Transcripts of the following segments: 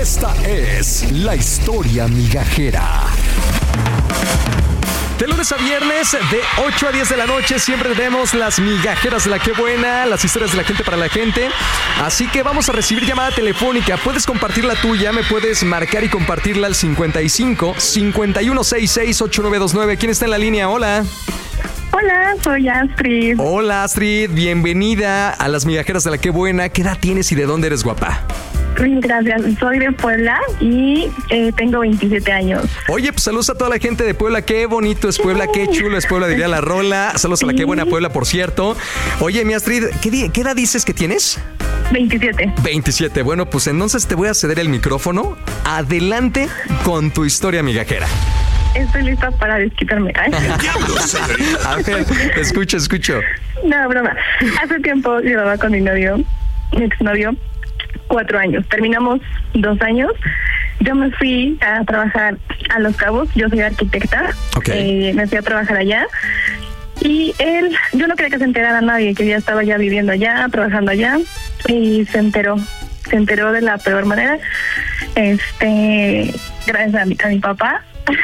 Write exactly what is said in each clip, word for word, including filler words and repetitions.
Esta es la historia migajera. De lunes a viernes, de ocho a diez de la noche, siempre tenemos las migajeras de la que buena, las historias de la gente para la gente. Así que vamos a recibir llamada telefónica. Puedes compartir la tuya, me puedes marcar y compartirla al cincuenta y cinco, cincuenta y uno sesenta y seis, ochenta y nueve veintinueve. ¿Quién está en la línea? Hola. Hola, soy Astrid. Hola, Astrid. Bienvenida a las migajeras de la que buena. ¿Qué edad tienes y de dónde eres, guapa? Gracias, soy de Puebla y eh, tengo veintisiete años. Oye, pues saludos a toda la gente de Puebla. Qué bonito es Puebla, qué chulo es Puebla, diría la rola. Saludos a la que buena Puebla, por cierto. Oye, mi Astrid, ¿qué, di- ¿qué edad dices que tienes? veintisiete. veintisiete. Bueno, pues entonces te voy a ceder el micrófono. Adelante con tu historia migajera. Estoy lista para desquitarme. ¿eh? A ver, escucho, escucho. No, broma. Hace tiempo llevaba con mi novio, mi exnovio, cuatro años. Terminamos dos años. Yo me fui a trabajar a Los Cabos. Yo soy arquitecta. Okay. Eh, me fui a trabajar allá. Y él, yo no quería que se enterara nadie, que ya estaba ya viviendo allá, trabajando allá. Y se enteró. Se enteró de la peor manera. Este, gracias a mi, a mi papá.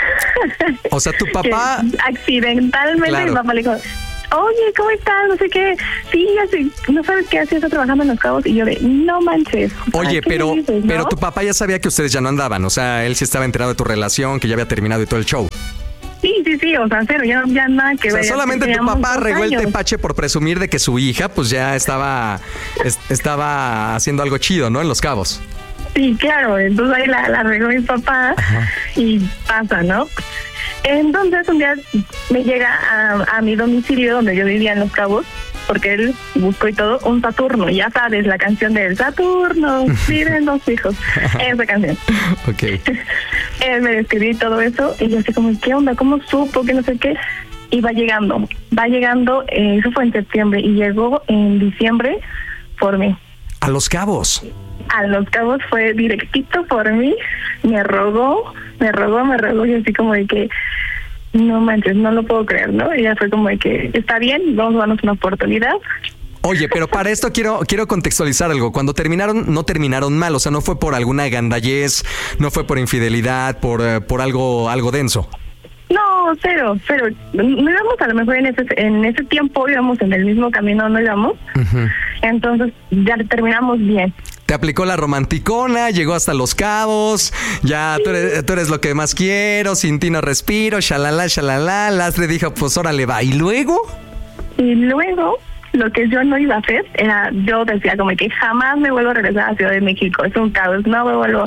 O sea, tu papá... Que accidentalmente Claro. mi papá le dijo, oye, ¿cómo estás? No sé qué. Sí, ya sé, no sabes qué hacía, está trabajando en Los Cabos. Y yo de, no manches. Oye, ¿qué pero, dices, no? pero tu papá ya sabía que ustedes ya no andaban. O sea, él sí estaba enterado de tu relación, que ya había terminado y todo el show. Sí, sí, sí, o sea, cero, ya, ya nada que O sea, ver. solamente tu Teníamos papá dos regó el años. tepache por presumir de que su hija, pues ya estaba, es- estaba haciendo algo chido, ¿no? En Los Cabos. Sí, claro, entonces ahí la, la regó mi papá. Ajá. Y pasa, ¿no? Entonces un día me llega a, a mi domicilio donde yo vivía en Los Cabos, porque él buscó y todo, un Saturno, ya sabes, la canción del Saturno, viven los hijos, esa canción. Ok. Él me describió y todo eso, y yo así como, ¿qué onda? ¿Cómo supo? Que no sé qué. Y va llegando, va llegando, eh, eso fue en septiembre, y llegó en diciembre por mí. A Los Cabos. A Los Cabos fue directito por mí, me rogó, me rogó, me rogó, y así como de que, no manches, no lo puedo creer, ¿no? Y ya fue como de que, está bien, vamos a darnos una oportunidad. Oye, pero para esto quiero, quiero contextualizar algo. Cuando terminaron, no terminaron mal. O sea, no fue por alguna gandallez, no fue por infidelidad, por, eh, por algo, algo denso. No, cero, cero. No íbamos a lo mejor en ese en ese tiempo, íbamos en el mismo camino, no íbamos. Uh-huh. Entonces ya terminamos bien. Te aplicó la romanticona, llegó hasta Los Cabos, ya sí. tú, eres, tú eres lo que más quiero, sin ti no respiro, shalala, shalala. Lastre dijo, pues órale va. ¿Y luego? Y luego, lo que yo no iba a hacer era, yo decía como que jamás me vuelvo a regresar a Ciudad de México, es un caos, no me vuelvo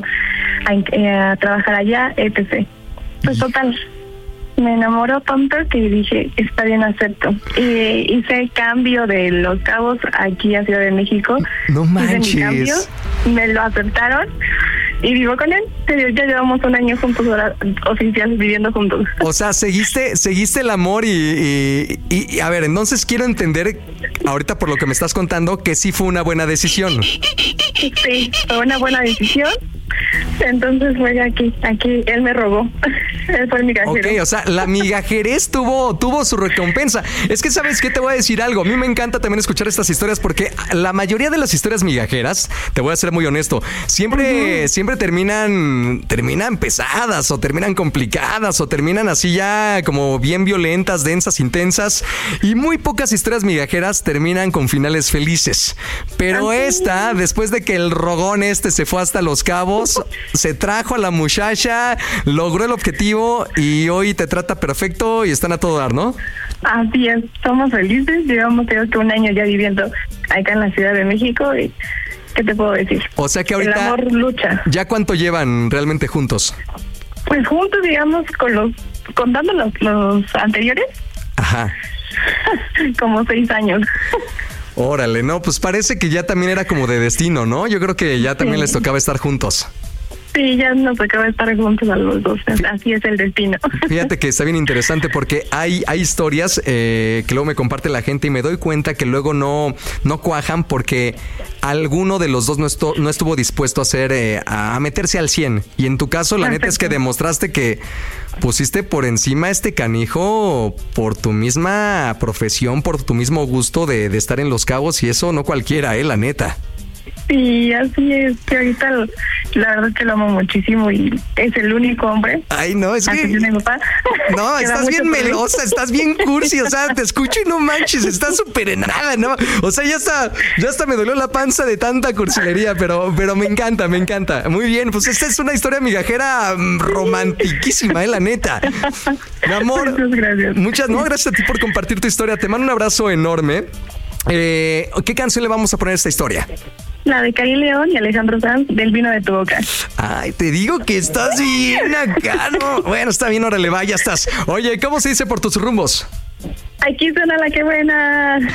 a, a trabajar allá, etcétera. Pues total, me enamoró tanto que dije, está bien, acepto. Y hice el cambio de Los Cabos aquí a Ciudad de México. No manches. Hice mi cambio, me lo aceptaron y vivo con él. Ya llevamos un año juntos, ahora oficial, viviendo juntos. O sea, seguiste seguiste el amor y, y, y, y a ver, entonces quiero entender, ahorita por lo que me estás contando, que sí fue una buena decisión. Sí, fue una buena decisión. Entonces fue aquí, aquí él me robó. Él fue el migajero. Ok, o sea, la migajerez tuvo, tuvo su recompensa. Es que, ¿sabes qué? Te voy a decir algo. A mí me encanta también escuchar estas historias porque la mayoría de las historias migajeras, te voy a ser muy honesto, siempre, uh-huh. siempre terminan, terminan pesadas o terminan complicadas o terminan así ya como bien violentas, densas, intensas, y muy pocas historias migajeras terminan con finales felices. Pero uh-huh. esta, después de que el rogón este se fue hasta Los Cabos, se trajo a la muchacha, logró el objetivo y hoy te trata perfecto y están a todo dar, ¿no? Así es, somos felices, llevamos creo que un año ya viviendo acá en la Ciudad de México y ¿qué te puedo decir? O sea que ahorita... El amor lucha. ¿Ya cuánto llevan realmente juntos? Pues juntos, digamos, con los contando los, los anteriores. Ajá. Como seis años. Órale, no, pues parece que ya también era como de destino, ¿no? Yo creo que ya también sí. les tocaba estar juntos. Sí, ya nos acaba estar juntos a los dos. Así es el destino. Fíjate que está bien interesante porque hay, hay historias eh, que luego me comparte la gente y me doy cuenta que luego no, no cuajan porque alguno de los dos no, estu- no estuvo dispuesto a hacer, eh, a meterse al cien. Y en tu caso, la Perfecto. neta es que demostraste que pusiste por encima a este canijo por tu misma profesión, por tu mismo gusto de, de estar en Los Cabos, y eso no cualquiera, eh, la neta. Sí, así es, que ahorita lo- la verdad es que lo amo muchísimo y es el único hombre. Ay, no, es Antes que... de mi papá. No, Que da estás mucho bien por mí. melosa, estás bien cursi, o sea, te escucho y no manches, estás súper en nada, ¿no? O sea, ya está, ya hasta me dolió la panza de tanta cursilería, pero, pero me encanta, me encanta. Muy bien, pues esta es una historia migajera mm, romantiquísima, eh, la neta. Mi amor, Muchas gracias. muchas, no, gracias a ti por compartir tu historia, te mando un abrazo enorme. Eh, ¿Qué canción le vamos a poner a esta historia? La de Karim León y Alejandro Sanz, del vino de tu boca. Ay, te digo que estás bien acá, ¿no? Bueno, está bien, órale, va, ya estás. Oye, ¿cómo se dice por tus rumbos? Aquí suena la que buena.